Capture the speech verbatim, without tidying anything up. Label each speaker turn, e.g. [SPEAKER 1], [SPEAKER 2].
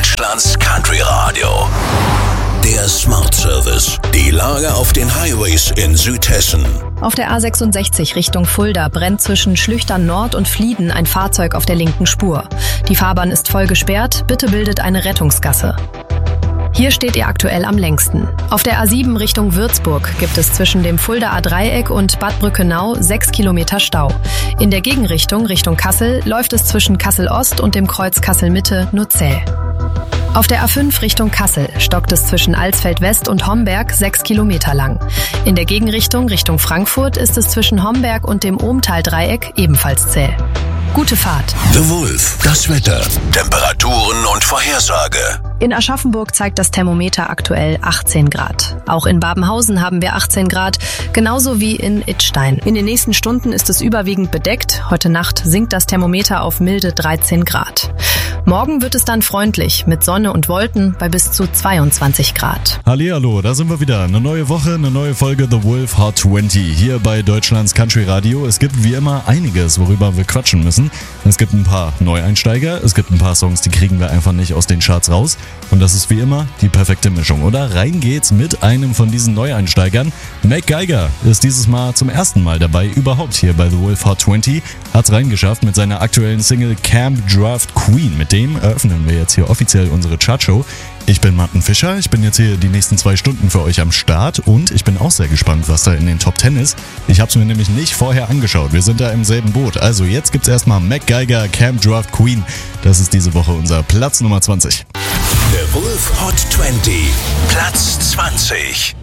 [SPEAKER 1] Deutschlands Country Radio. Der Smart Service. Die Lage auf den Highways in Südhessen.
[SPEAKER 2] Auf der A sechsundsechzig Richtung Fulda brennt zwischen Schlüchtern Nord und Flieden ein Fahrzeug auf der linken Spur. Die Fahrbahn ist voll gesperrt, bitte bildet eine Rettungsgasse. Hier steht ihr aktuell am längsten. Auf der A sieben Richtung Würzburg gibt es zwischen dem Fuldaer Dreieck und Bad Brückenau sechs Kilometer Stau. In der Gegenrichtung Richtung Kassel läuft es zwischen Kassel Ost und dem Kreuz Kassel Mitte nur zäh. Auf der A fünf Richtung Kassel stockt es zwischen Alsfeld West und Homberg sechs Kilometer lang. In der Gegenrichtung Richtung Frankfurt ist es zwischen Homberg und dem Ohmtal-Dreieck ebenfalls zäh. Gute Fahrt.
[SPEAKER 1] The Wolf, das Wetter, Temperaturen und Vorhersage.
[SPEAKER 2] In Aschaffenburg zeigt das Thermometer aktuell achtzehn Grad. Auch in Babenhausen haben wir achtzehn Grad, genauso wie in Idstein. In den nächsten Stunden ist es überwiegend bedeckt. Heute Nacht sinkt das Thermometer auf milde dreizehn Grad. Morgen wird es dann freundlich mit Sonne und Wolken bei bis zu zweiundzwanzig Grad.
[SPEAKER 3] Hallihallo, da sind wir wieder. Eine neue Woche, eine neue Folge The Wolf Hot zwanzig hier bei Deutschlands Country Radio. Es gibt wie immer einiges, worüber wir quatschen müssen. Es gibt ein paar Neueinsteiger, es gibt ein paar Songs, die kriegen wir einfach nicht aus den Charts raus. Und das ist wie immer die perfekte Mischung, oder? Rein geht's mit einem von diesen Neueinsteigern. Mick Geiger ist dieses Mal zum ersten Mal dabei, überhaupt hier bei The Wolf Hot zwanzig. Hat's reingeschafft mit seiner aktuellen Single Camp Draft Queen. Mit dem eröffnen wir jetzt hier offiziell unsere Chartshow. Ich bin Martin Fischer, ich bin jetzt hier die nächsten zwei Stunden für euch am Start und ich bin auch sehr gespannt, was da in den Top Ten ist. Ich habe es mir nämlich nicht vorher angeschaut, wir sind da im selben Boot. Also jetzt gibt's erstmal Mick Geiger, Camp Draft Queen. Das ist diese Woche unser Platz Nummer zwanzig.
[SPEAKER 1] The Wolf Hot zwanzig, Platz zwanzig.